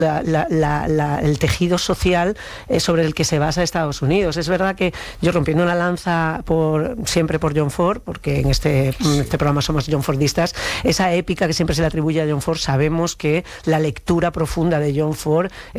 el tejido social sobre el que se basa Estados Unidos. Es verdad que yo, rompiendo una lanza siempre por John Ford, porque en este programa somos John Fordistas, esa épica que siempre se le atribuye a John Ford, sabemos que la lectura profunda de John Ford